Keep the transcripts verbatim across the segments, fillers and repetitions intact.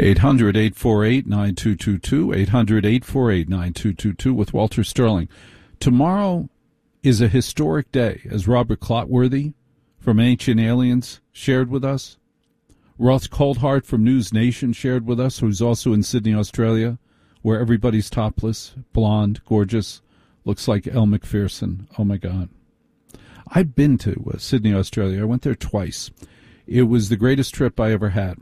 eight hundred, eight four eight, nine two two two, eight hundred, eight four eight, nine two two two with Walter Sterling. Tomorrow is a historic day, as Robert Clotworthy from Ancient Aliens shared with us. Ross Coldhart from News Nation shared with us, who's also in Sydney, Australia, where everybody's topless, blonde, gorgeous, looks like Elle Macpherson. Oh, my God. I've been to uh, Sydney, Australia. I went there twice. It was the greatest trip I ever had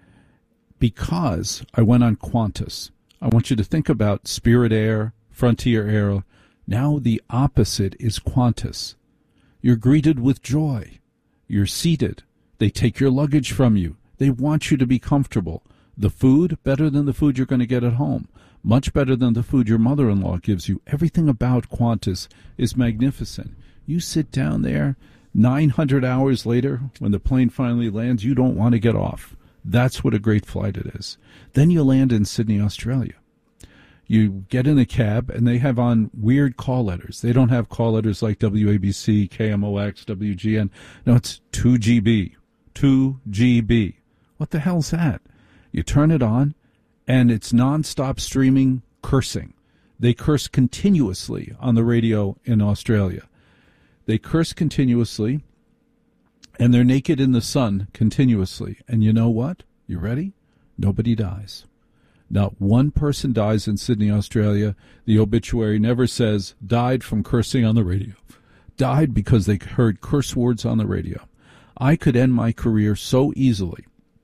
because I went on Qantas. I want you to think about Spirit Air, Frontier Air. Now the opposite is Qantas. You're greeted with joy. You're seated. They take your luggage from you. They want you to be comfortable. The food, better than the food you're going to get at home. Much better than the food your mother-in-law gives you. Everything about Qantas is magnificent. You sit down there, nine hundred hours later, when the plane finally lands, you don't want to get off. That's what a great flight it is. Then you land in Sydney, Australia. You get in a cab, and they have on weird call letters. They don't have call letters like W A B C, K M O X, W G N. No, it's two G B. two G B. What the hell's that? You turn it on, and it's nonstop streaming cursing. They curse continuously on the radio in Australia. They curse continuously, and they're naked in the sun continuously. And you know what? You ready? Nobody dies. Not one person dies in Sydney, Australia. The obituary never says, died from cursing on the radio. Died because they heard curse words on the radio. I could end my career so easily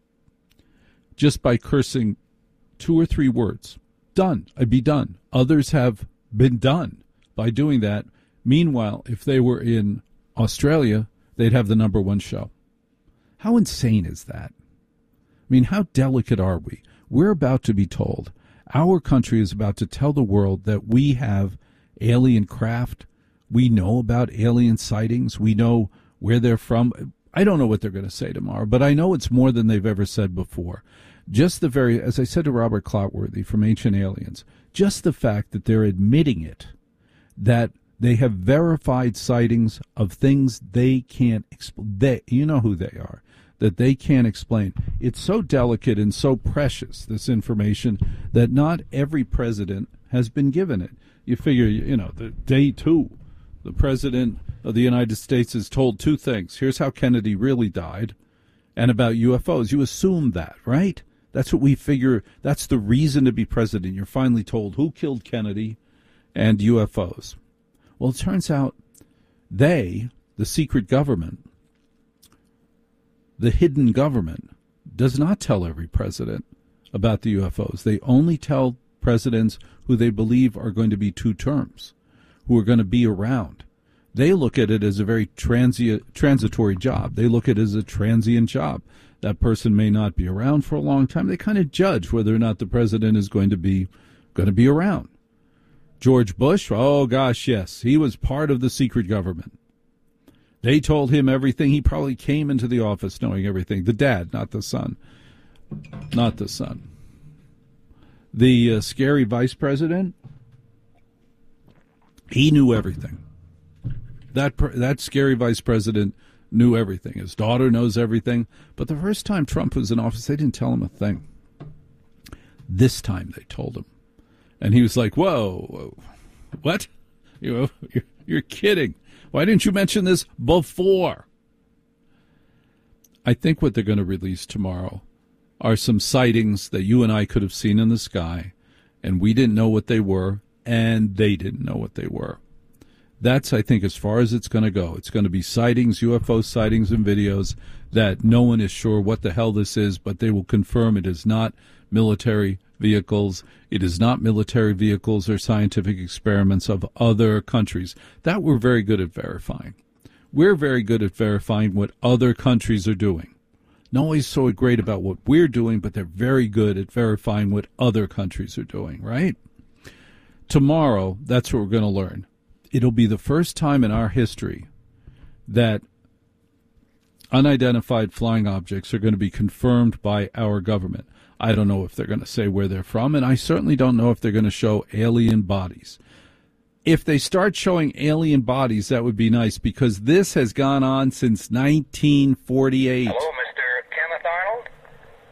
just by cursing two or three words. Done. I'd be done. Others have been done by doing that. Meanwhile, if they were in Australia, they'd have the number one show. How insane is that? I mean, how delicate are we? We're about to be told, our country is about to tell the world that we have alien craft. We know about alien sightings. We know where they're from. I don't know what they're going to say tomorrow, but I know it's more than they've ever said before. Just the very, as I said to Robert Clotworthy from Ancient Aliens, just the fact that they're admitting it, that they have verified sightings of things they can't explain. They, you know who they are, that they can't explain. It's so delicate and so precious, this information, that not every president has been given it. You figure, you know, the day two, the president of the United States is told two things. Here's how Kennedy really died, and about U F Os. You assume that, right? That's what we figure. That's the reason to be president. You're finally told who killed Kennedy and U F Os. Well, it turns out they, the secret government, the hidden government, does not tell every president about the U F Os. They only tell presidents who they believe are going to be two terms, who are going to be around. They look at it as a very transient, transitory job. They look at it as a transient job. That person may not be around for a long time. They kind of judge whether or not the president is going to be going to be around. George Bush, oh gosh, yes, he was part of the secret government. They told him everything. He probably came into the office knowing everything. The dad, not the son. Not the son. The uh, scary vice president, he knew everything. That that scary vice president knew everything. His daughter knows everything. But the first time Trump was in office, they didn't tell him a thing. This time they told him. And he was like, whoa, whoa what? You, you're, you're kidding. Why didn't you mention this before? I think what they're going to release tomorrow are some sightings that you and I could have seen in the sky, and we didn't know what they were, and they didn't know what they were. That's, I think, as far as it's going to go. It's going to be sightings, U F O sightings and videos that no one is sure what the hell this is, but they will confirm it is not military vehicles. It is not military vehicles or scientific experiments of other countries. That we're very good at verifying. We're very good at verifying what other countries are doing. Not always so great about what we're doing, but they're very good at verifying what other countries are doing, right? Tomorrow, that's what we're going to learn. It'll be the first time in our history that unidentified flying objects are going to be confirmed by our government. I don't know if they're going to say where they're from, and I certainly don't know if they're going to show alien bodies. If they start showing alien bodies, that would be nice, because this has gone on since nineteen forty-eight. Hello, Mister Kenneth Arnold?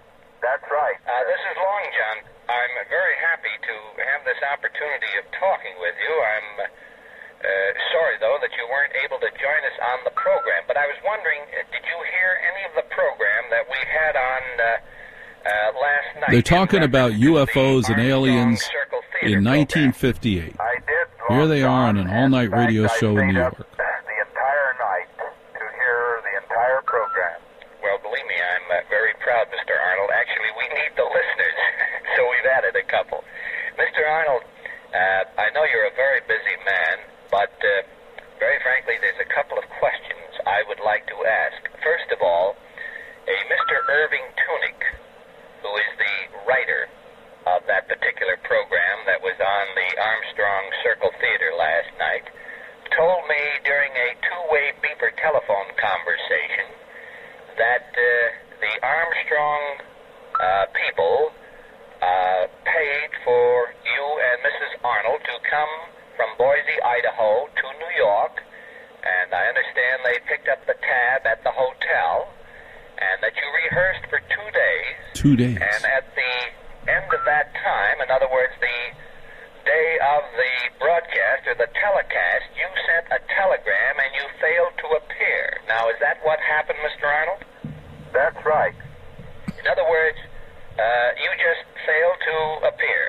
That's right. Uh, this is Long John. I'm very happy to have this opportunity of talking with you. I'm uh, sorry, though, that you weren't able to join us on the program. But I was wondering, uh, did you hear any of the program that we had on uh, uh, last night? They're talking about U F Os and aliens in nineteen fifty-eight. I did. Here they are on an all-night radio show in New York. The entire night to hear the entire program. Well, believe me, I'm uh, very proud, Mister Arnold. Actually, we need the listeners, so we've added a couple. Mister Arnold, uh, I know you're a very busy man, but uh, very frankly, there's a couple of questions I would like to ask. First of all, a Mister Irving Tunick, who is the writer of that particular program that was on the Armstrong Circle Theater last night, told me during a two-way beeper telephone conversation that uh, the Armstrong uh, people uh, paid for you and Missus Arnold to come from Boise, Idaho to New York, and I understand they picked up the tab at the hotel, and that you rehearsed for two days. Two days. And at the end of that time, in other words, the day of the broadcast or the telecast, you sent a telegram and you failed to appear. Now, is that what happened, Mister Arnold? That's right. In other words, uh, you just failed to appear.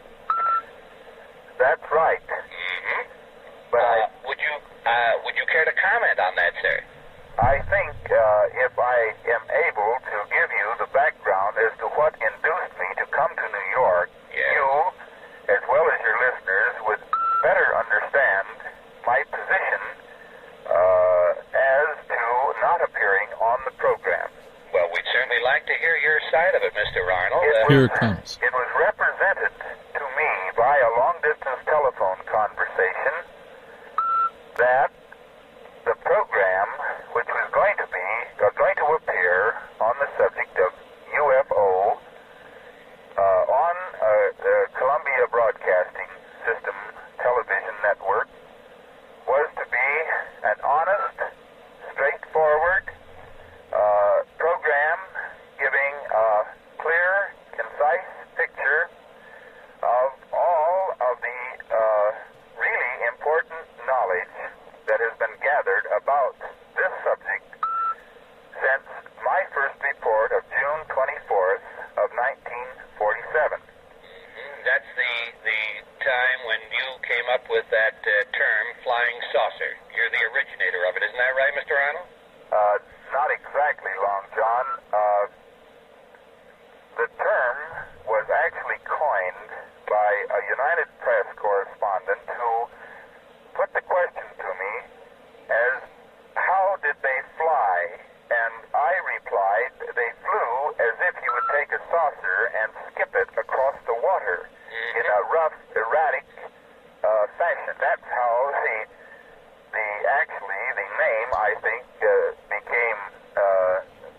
That's right. Mm-hmm. But uh, I, would you uh, would you care to comment on that, sir? I think uh, if I am able to give you the background as to what induced me to come to New York, Yeah. you, as well as your listeners, would better understand my position uh, as to not appearing on the program. Well, we'd certainly like to hear your side of it, Mister Arnold. It Uh, Here was- it comes. It was represented to me by a long-distance telephone conversation that the program, which was going to be uh, going to appear on the subject of U F O uh, on uh, the Columbia Broadcasting System television network, was to be an honest, straightforward uh, program giving a clear, concise picture of all of the uh, really important knowledge that has been gathered about this subject since my first report of June twenty-fourth of nineteen forty-seven. That's the the time when you came up with that uh, term, flying saucer. You're the originator of it, isn't that right, Mister Arnold? Uh, not exactly, Long John. Uh, the term was actually coined by a United Press correspondent who put the question to me as, how did they fly? And I replied, they flew as if you would take a saucer and skip it across the water in a rough, erratic uh, fashion. That's how the, the actually, the name, I think, uh, became, uh,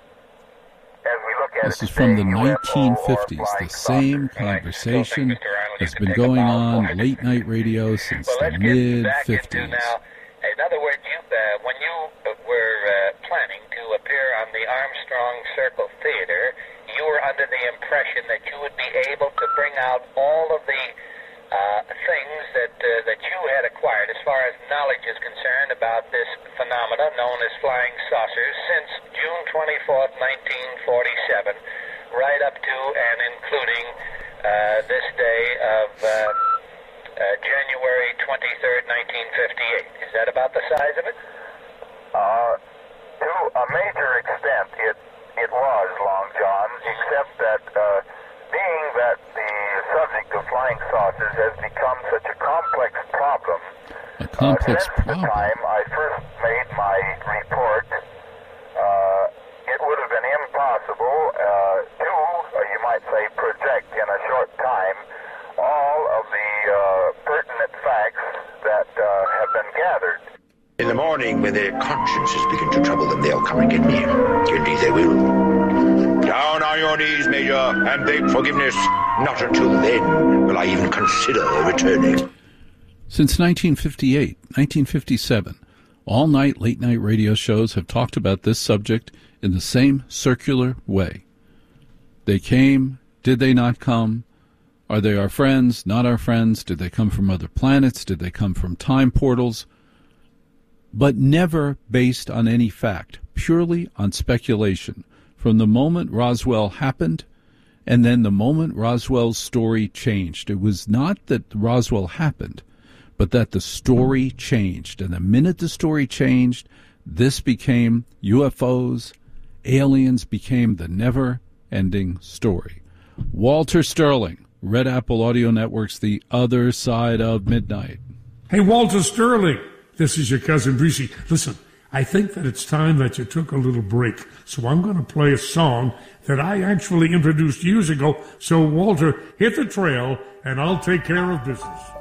as we look at This it is from the today, U F O or nineteen fifties. flying The same saucer. conversation Mister Arnold, you has can been take a going bow on for it. late night radio since Well, the let's get mid back into fifties. now. In other words, you uh, when you uh, were uh, planning to appear on the Armstrong Circle Theater, you were under the impression that you would be able to bring out all of the uh, things that uh, that you had acquired as far as knowledge is concerned about this phenomena known as flying saucers since June twenty-fourth, nineteen forty-seven, right up to and including uh, this day of uh, uh, January twenty-third, nineteen fifty-eight. Is that about the size of it? Uh, to a major extent, it it was, Long John, except that uh, being that the subject of flying saucers has become such a complex problem, A complex uh, since problem. the time I first made my report, uh, it would have been impossible uh, to, uh, you might say, project in a short time all of the uh, pertinent facts that uh, have been gathered. In the morning, when their consciences begin to trouble them, they'll come and get me. Indeed they will. Down on your knees, Major, and beg forgiveness. Not until then will I even consider returning. Since nineteen fifty-eight, nineteen fifty-seven, all-night late-night radio shows have talked about this subject in the same circular way. They came. Did they not come? Are they our friends, not our friends? Did they come from other planets? Did they come from time portals? But never based on any fact, purely on speculation. From the moment Roswell happened, and then the moment Roswell's story changed. It was not that Roswell happened, but that the story changed. And the minute the story changed, this became U F Os, aliens became the never-ending story. Walter Sterling, Red Apple Audio Network's The Other Side of Midnight. Hey, Walter Sterling, this is your cousin Breezy. Listen, I think that it's time that you took a little break, so I'm going to play a song that I actually introduced years ago. So, Walter, hit the trail, and I'll take care of business.